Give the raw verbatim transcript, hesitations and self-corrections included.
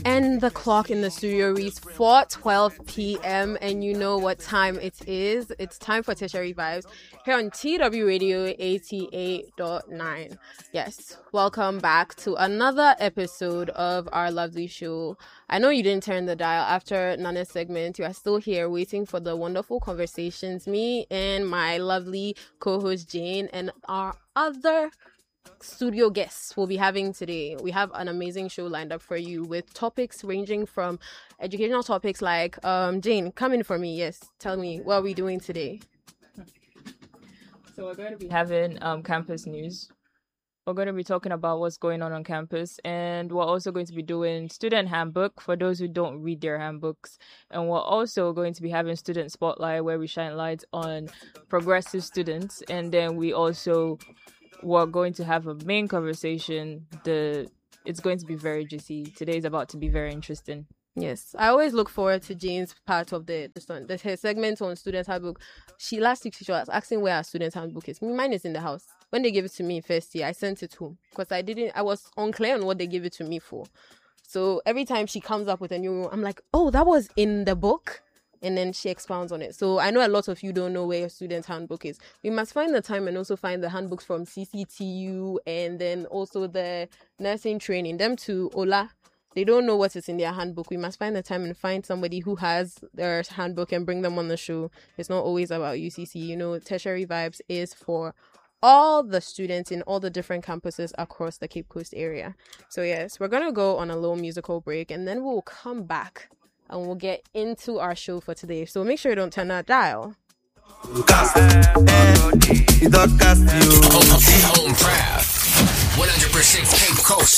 And the clock in the studio reads four twelve p.m. and you know what time it is. It's time for Tertiary Vibes here on T W Radio eighty-eight point nine. Yes, welcome back to another episode of our lovely show. I know you didn't turn the dial after Nana's segment. You are still here waiting for the wonderful conversations me and my lovely co-host Jane and our other studio guests we'll be having today. We have an amazing show lined up for you with topics ranging from educational topics like um Jane, come in for me. Yes, tell me, what are we doing today? So we're going to be having um campus news. We're going to be talking about what's going on on campus, and we're also going to be doing student handbook for those who don't read their handbooks. And we're also going to be having student spotlight, where we shine light on progressive students. And then we also we're going to have a main conversation. The it's going to be very juicy. Today is about to be very interesting. Yes, I always look forward to Jane's part of the the, the her segment on student handbook. She last week she was asking where our student handbook is. Mine is in the house. When they gave it to me first year, I sent it home because I didn't. I was unclear on what they gave it to me for. So every time she comes up with a new rule, I'm like, oh, that was in the book. And then she expounds on it. So I know a lot of you don't know where your student handbook is. We must find the time and also find the handbooks from C C T U and then also the nursing training. Them to Ola, they don't know what is in their handbook. We must find the time and find somebody who has their handbook and bring them on the show. It's not always about U C C. You know, Tertiary Vibes is for all the students in all the different campuses across the Cape Coast area. So yes, we're going to go on a little musical break and then we'll come back and we'll get into our show for today. So make sure you don't turn that dial. Home Prep, one hundred percent Cape Coast.